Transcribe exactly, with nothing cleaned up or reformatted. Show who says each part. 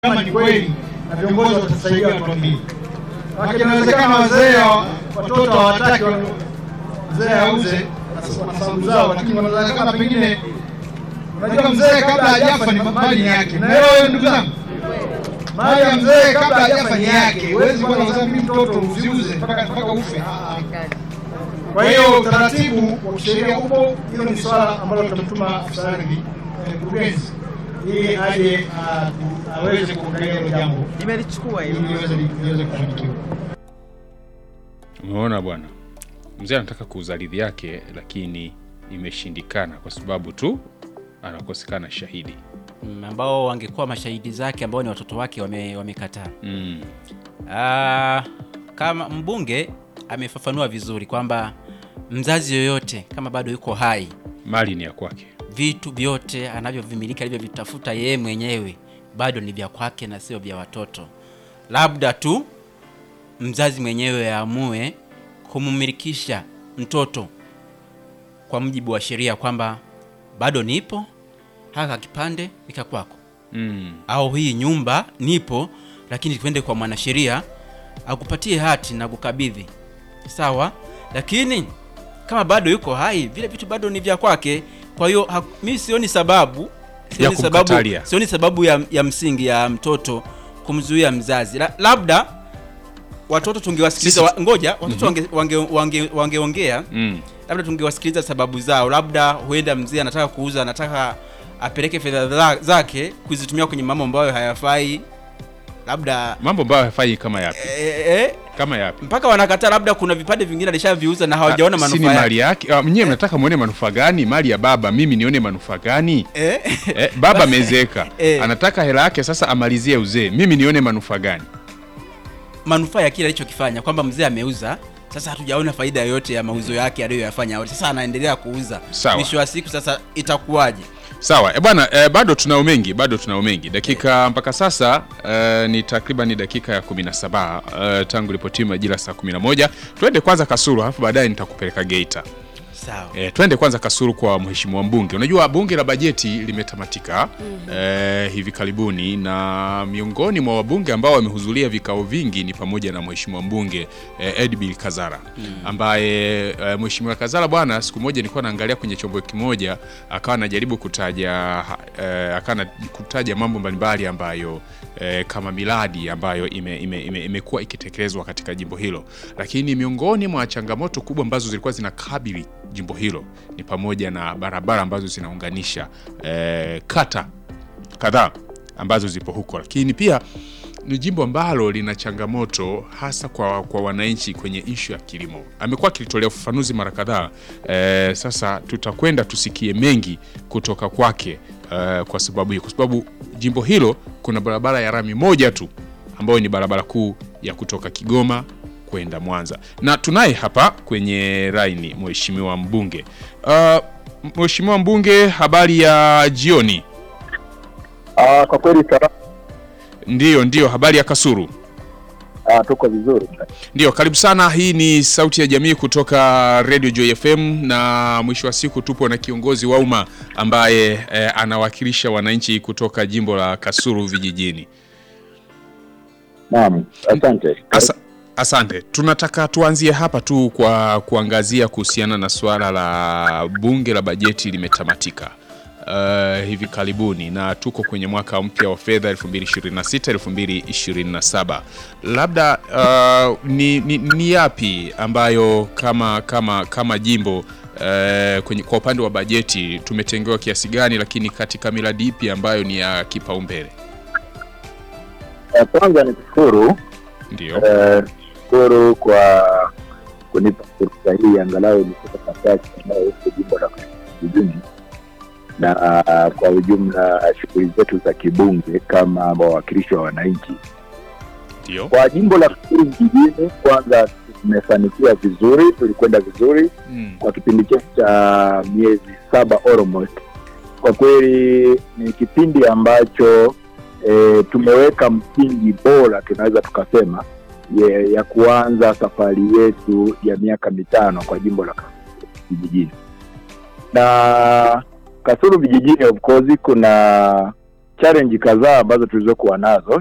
Speaker 1: kama ni kweli na viongozi watasaidia watuambie. Lakini inawezekana wazee watoto hawataki mzee auze na sababu zao, lakini wanawezekana pengine, unajua mzee kabla hajafa ni mali yake. Na wewe ndugu zangu, mali ya mzee kabla hajafa ni yake. Huwezi kuwa unasema mimi mtoto usiuze mpaka mpaka ufe. Kwa hiyo utaratibu wa sheria upo. Hilo ni swala ambalo tutamtuma afisa ardhi mkurugenzi ili aje aweze kuangalia hilo jambo.
Speaker 2: Nimelichukua hilo
Speaker 1: ili liweze kufanikiwa.
Speaker 3: Umeona bwana, mzee anataka kuuza ardhi yake lakini imeshindikana kwa sababu tu anakosekana shahidi
Speaker 2: mm, ambao wangekuwa mashahidi zake ambao ni watoto wake wame wamekataa.
Speaker 3: Mm.
Speaker 2: Ah, kama mbunge amefafanua vizuri kwamba mzazi yoyote kama bado yuko hai,
Speaker 3: mali ni ya kwake.
Speaker 2: Vitu vyote anavyovimiliki alivyovitafuta yeye mwenyewe bado ni vya kwake na sio vya watoto. Labda tu mzazi mwenyewe aamue kummilikisha mtoto kwa mujibu wa sheria kwamba bado nipo, haka kipande nika kwako.
Speaker 3: Mm.
Speaker 2: Au hii nyumba nipo lakini twende kwa mwanasheria akupatie hati na kukabidhi. Sawa? Lakini kama bado yuko hai, vile vitu bado ni vya kwake. Kwa hiyo mimi sioni sababu sioni sababu sioni sababu ya, ya msingi ya mtoto kumzuia mzazi. La, labda watoto tungewasikiliza wa, ngoja watoto mm -hmm. wange wange wangeongea wange
Speaker 3: mm.
Speaker 2: labda tungewasikiliza sababu zao. Labda huenda mzee anataka kuuza, anataka apeleke fedha zake kuzitumia kwenye mambo ambayo hayafai. Labda
Speaker 3: mambo ambayo hayafai kama yapi?
Speaker 2: Eh, eh,
Speaker 3: kama yapi?
Speaker 2: Mpaka wanakataa labda kuna vipande vingine alishaviuza na hawajaona manufaa yake.
Speaker 3: Si mali yake. Uh, mnyewe mnataka muone manufaa gani? Mali ya baba, mimi nione manufaa gani?
Speaker 2: Eh?
Speaker 3: eh, baba mezeka.
Speaker 2: Eh.
Speaker 3: Anataka hela yake sasa amalizie uzee. Mimi nione manufaa gani?
Speaker 2: Manufaa ya kile alichokifanya kwamba mzee ameuza, sasa hatujaona faida yoyote ya mauzo yake aliyoyafanya awali. Sasa anaendelea kuuza.
Speaker 3: Mwisho
Speaker 2: wa siku sasa itakuwaje?
Speaker 3: Sawa. Eh bwana, eh, bado tunao mengi, bado tunao mengi. Dakika mpaka sasa eh, ni takriban ni dakika ya kumi na saba eh, tangu ripoti majira saa kumi na moja. Twende kwanza Kasulu alafu baadaye nitakupeleka Geita.
Speaker 2: Sawa.
Speaker 3: Eh, twende kwanza Kasulu kwa mheshimiwa mbunge. Unajua bunge la bajeti limetamatika mm -hmm. eh, hivi karibuni, na miongoni mwa wabunge ambao wamehudhuria vikao vingi ni pamoja na mheshimiwa mbunge eh, Edbil Kazara mm -hmm. ambaye eh, mheshimiwa Kazara bwana, siku moja nilikuwa naangalia kwenye chombo kimoja akawa anajaribu kutaja eh, akawa kutaja mambo mbalimbali ambayo eh, kama miradi ambayo imekuwa ime, ime, ime ikitekelezwa katika jimbo hilo, lakini miongoni mwa changamoto kubwa ambazo zilikuwa zinakabili jimbo hilo ni pamoja na barabara ambazo zinaunganisha eh, kata kadhaa ambazo zipo huko, lakini pia ni jimbo ambalo lina changamoto hasa kwa kwa wananchi kwenye issue ya kilimo. Amekuwa akitolea ufafanuzi mara kadhaa. Eh, sasa tutakwenda tusikie mengi kutoka kwake eh, kwa sababu hiyo, kwa sababu jimbo hilo kuna barabara ya rami moja tu ambayo ni barabara kuu ya kutoka Kigoma kwenda Mwanza. Na tunaye hapa kwenye line mheshimiwa mbunge. Uh, mheshimiwa mbunge, habari ya jioni.
Speaker 4: Ah, kwa kweli sana.
Speaker 3: Ndio, ndio, habari ya Kasulu.
Speaker 4: Ah, tuko vizuri.
Speaker 3: Ndio, karibu sana. Hii ni Sauti ya Jamii kutoka Radio Joy F M, na mwisho wa siku tupo na kiongozi wa umma ambaye eh, anawakilisha wananchi kutoka jimbo la Kasulu vijijini.
Speaker 4: Naam, asante.
Speaker 3: Asa Asante. Tunataka tuanzie hapa tu kwa kuangazia kuhusiana na swala la bunge la bajeti limetamatika uh, hivi karibuni, na tuko kwenye mwaka mpya wa fedha elfu mbili ishirini na sita elfu mbili ishirini na saba. Labda uh, ni, ni, ni yapi ambayo kama kama kama jimbo uh, kwenye, kwa upande wa bajeti tumetengewa kiasi gani, lakini katika miradi ipi ambayo ni ya kipaumbele?
Speaker 4: Kwanza ni kushukuru.
Speaker 3: Ndio.
Speaker 4: Uh, Kuru kwa kunipa fursa hii angalau nipate nafasi ambayo iko jimbo la Kasulu, na uh, kwa ujumla shughuli zetu za kibunge kama wawakilishi wa wananchi.
Speaker 3: Ndio.
Speaker 4: Kwa jimbo la Kasulu vijijini, kwanza tumefanikiwa vizuri, tulikwenda vizuri mm. kwa kipindi cha miezi saba almost. Kwa kweli ni kipindi ambacho e, tumeweka msingi bora tunaweza tukasema ya, ya kuanza safari yetu ya miaka mitano kwa jimbo la Kasulu vijijini. Na Kasulu vijijini of course kuna challenge kadhaa ambazo tulizokuwa nazo.